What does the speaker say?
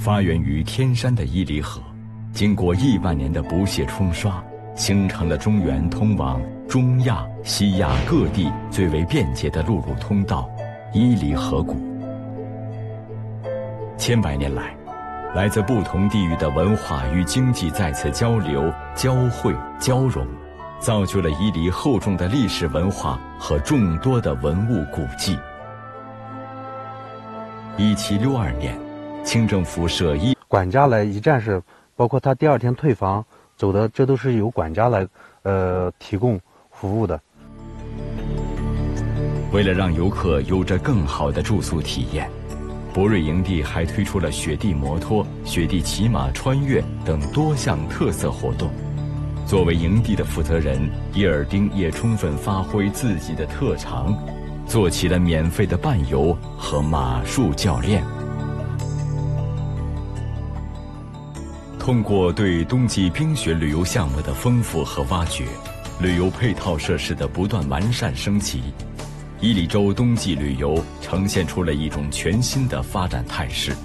发源于天山的伊犁河，经过亿万年的不懈冲刷，形成了中原通往中亚、西亚各地最为便捷的陆路通道——伊犁河谷。千百年来，来自不同地域的文化与经济在此交流、交汇、交融，造就了伊犁厚重的历史文化和众多的文物古迹。1762年，清政府设管家来一站式，包括他第二天退房走的，这都是由管家来提供服务的。 为了让游客有着更好的住宿体验，博瑞营地还推出了雪地摩托、雪地骑马穿越等多项特色活动。作为营地的负责人，伊尔丁也充分发挥自己的特长，做起了免费的伴游和马术教练。通过对冬季冰雪旅游项目的丰富和挖掘，旅游配套设施的不断完善升级，伊犁州冬季旅游呈现出了一种全新的发展态势。